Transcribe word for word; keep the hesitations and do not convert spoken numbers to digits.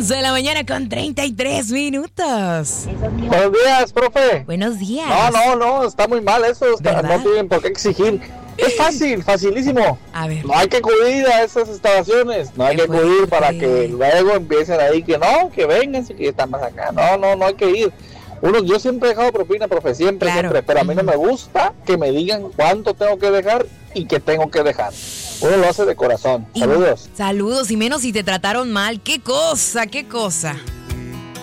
once de la mañana con treinta y tres minutos. Buenos días, profe. Buenos días. No, no, no, está muy mal eso. Está, ¿verdad? no tienen por qué exigir. Es fácil, facilísimo. A ver. No hay que acudir a esas instalaciones. No hay que acudir para que luego empiecen ahí que no, que vengan, que están más acá. No, no, no hay que ir. Uno, yo siempre he dejado propina, profe, siempre, Claro. siempre. Pero a mí no me gusta que me digan cuánto tengo que dejar y qué tengo que dejar. Uno lo hace de corazón. Y- Saludos. Saludos, y menos si te trataron mal. ¡Qué cosa, qué cosa!